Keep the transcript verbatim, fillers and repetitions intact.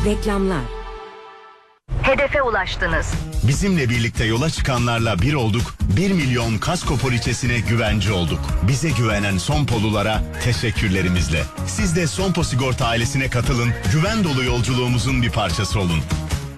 Reklamlar. Hedefe ulaştınız. Bizimle birlikte yola çıkanlarla bir olduk, bir milyon kasko poliçesine güvence olduk. Bize güvenen Sonpolulara teşekkürlerimizle. Siz de Sonpo Sigorta ailesine katılın, güven dolu yolculuğumuzun bir parçası olun.